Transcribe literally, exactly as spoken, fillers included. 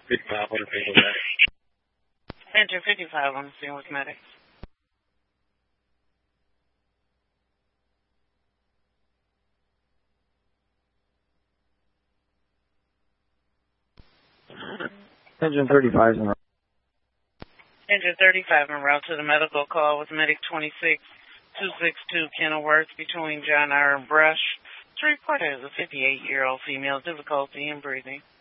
fifty-five, what is it with medics? Engine fifty-five on the scene with medics. Engine thirty-five is en route. Engine thirty-five en route to the medical call with medic twenty-six two sixty-two Kenilworth between John R. and Brush to report as a fifty-eight-year-old female difficulty in breathing.